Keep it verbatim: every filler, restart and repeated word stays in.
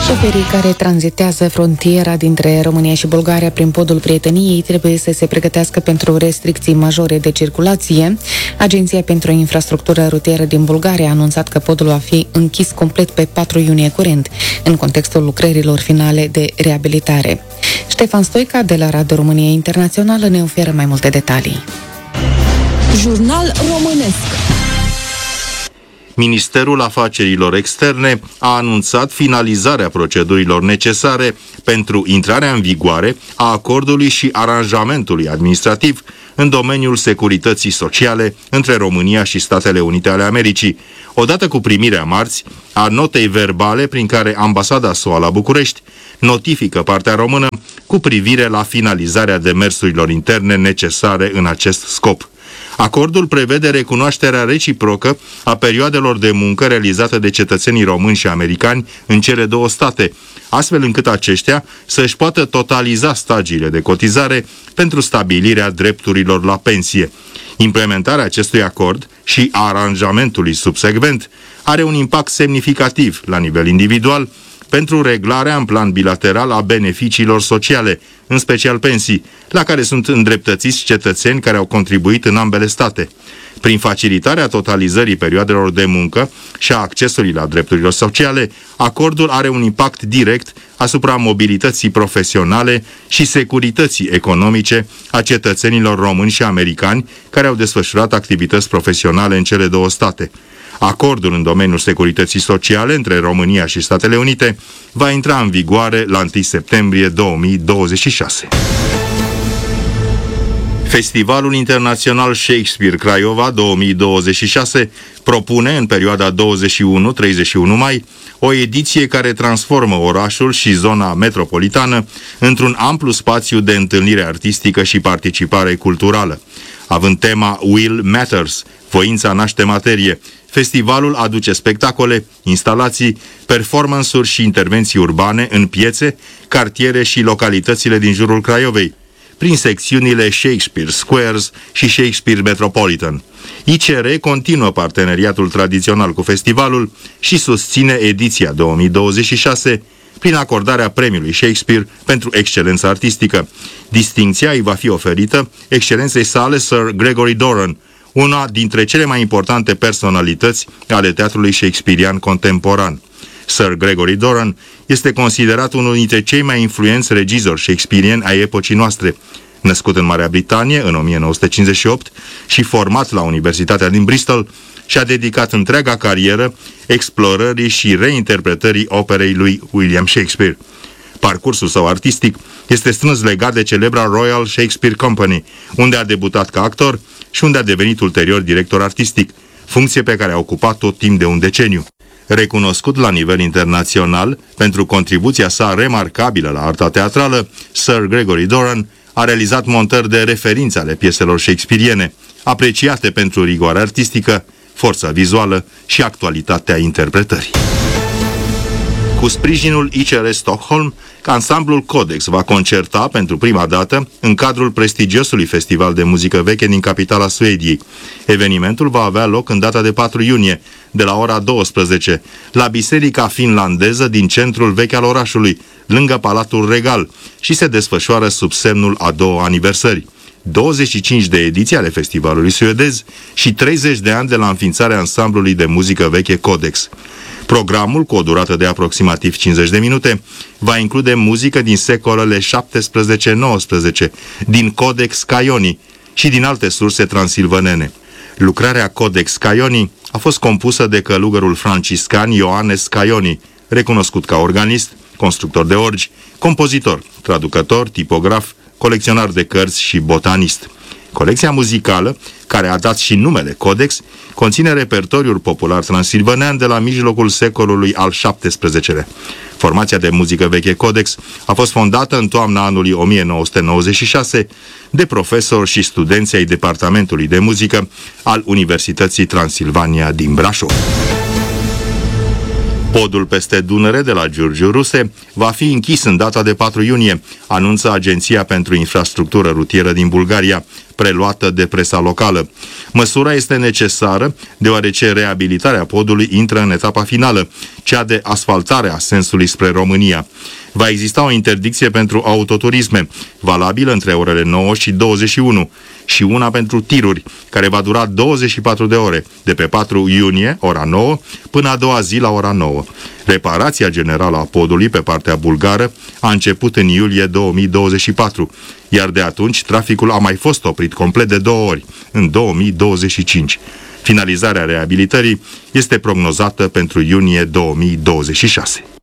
Șoferii care tranzitează frontiera dintre România și Bulgaria prin podul Prieteniei trebuie să se pregătească pentru restricții majore de circulație. Agenția pentru Infrastructură Rutieră din Bulgaria a anunțat că podul va fi închis complet pe patru iunie curent, în contextul lucrărilor finale de reabilitare. Ștefan Stoica de la Radio România Internațională ne oferă mai multe detalii. Jurnal românesc. Ministerul Afacerilor Externe a anunțat finalizarea procedurilor necesare pentru intrarea în vigoare a acordului și aranjamentului administrativ în domeniul securității sociale între România și Statele Unite ale Americii, odată cu primirea marți a notei verbale prin care Ambasada S U A la București notifică partea română cu privire la finalizarea demersurilor interne necesare în acest scop. Acordul prevede recunoașterea reciprocă a perioadelor de muncă realizate de cetățenii români și americani în cele două state, astfel încât aceștia să-și poată totaliza stagiile de cotizare pentru stabilirea drepturilor la pensie. Implementarea acestui acord și a aranjamentului subsecvent are un impact semnificativ la nivel individual pentru reglarea în plan bilateral a beneficiilor sociale, în special pensii, la care sunt îndreptățiți cetățeni care au contribuit în ambele state. Prin facilitarea totalizării perioadelor de muncă și a accesului la drepturile sociale, acordul are un impact direct asupra mobilității profesionale și securității economice a cetățenilor români și americani care au desfășurat activități profesionale în cele două state. Acordul în domeniul securității sociale între România și Statele Unite va intra în vigoare la întâi septembrie două mii douăzeci și șase. Festivalul Internațional Shakespeare Craiova două mii douăzeci și șase propune în perioada douăzeci și unu - treizeci și unu mai o ediție care transformă orașul și zona metropolitană într-un amplu spațiu de întâlnire artistică și participare culturală. Având tema Will Matters, voința naște materie, festivalul aduce spectacole, instalații, performance-uri și intervenții urbane în piețe, cartiere și localitățile din jurul Craiovei, prin secțiunile Shakespeare Squares și Shakespeare Metropolitan. I C R continuă parteneriatul tradițional cu festivalul și susține ediția două mii douăzeci și șase prin acordarea premiului Shakespeare pentru excelență artistică. Distincția îi va fi oferită excelenței sale Sir Gregory Doran, una dintre cele mai importante personalități ale teatrului shakespearian contemporan. Sir Gregory Doran este considerat unul dintre cei mai influenți regizori shakespearieni ai epocii noastre. Născut în Marea Britanie în o mie nouă sute cincizeci și opt și format la Universitatea din Bristol, și-a dedicat întreaga carieră explorării și reinterpretării operei lui William Shakespeare. Parcursul său artistic este strâns legat de celebra Royal Shakespeare Company, unde a debutat ca actor și unde a devenit ulterior director artistic, funcție pe care a ocupat-o timp de un deceniu. Recunoscut la nivel internațional pentru contribuția sa remarcabilă la arta teatrală, Sir Gregory Doran a realizat montări de referință ale pieselor shakespeariene, apreciate pentru rigoarea artistică, forța vizuală și actualitatea interpretării. Cu sprijinul I C R Stockholm, ansamblul Codex va concerta pentru prima dată în cadrul prestigiosului festival de muzică veche din capitala Suediei. Evenimentul va avea loc în data de patru iunie, de la ora douăsprezece, la Biserica Finlandeză din centrul vechi al orașului, lângă Palatul Regal, și se desfășoară sub semnul a două aniversări. douăzeci și cinci de ediții ale festivalului suedez și treizeci de ani de la înființarea ansamblului de muzică veche Codex. Programul, cu o durată de aproximativ cincizeci de minute, va include muzică din secolele șaptesprezece nouăsprezece, din Codex Caioni și din alte surse transilvanene. Lucrarea Codex Caioni a fost compusă de călugărul franciscan Ioanes Caioni, recunoscut ca organist, constructor de orgi, compozitor, traducător, tipograf, colecționar de cărți și botanist. Colecția muzicală, care a dat și numele Codex, conține repertoriul popular transilvanean de la mijlocul secolului al șaptesprezecelea. Formația de muzică veche Codex a fost fondată în toamna anului o mie nouă sute nouăzeci și șase de profesori și studenți ai Departamentului de Muzică al Universității Transilvania din Brașov. Podul peste Dunăre de la Giurgiu Ruse va fi închis în data de patru iunie, anunță Agenția pentru Infrastructură Rutieră din Bulgaria, preluată de presa locală. Măsura este necesară deoarece reabilitarea podului intră în etapa finală, cea de asfaltare a sensului spre România. Va exista o interdicție pentru autoturisme, valabilă între orele nouă și douăzeci și unu, și una pentru tiruri, care va dura douăzeci și patru de ore, de pe patru iunie, ora nouă, până a doua zi la ora nouă. Reparația generală a podului pe partea bulgară a început în iulie două mii douăzeci și patru, iar de atunci traficul a mai fost oprit complet de două ori, în două mii douăzeci și cinci. Finalizarea reabilitării este prognozată pentru iunie două mii douăzeci și șase.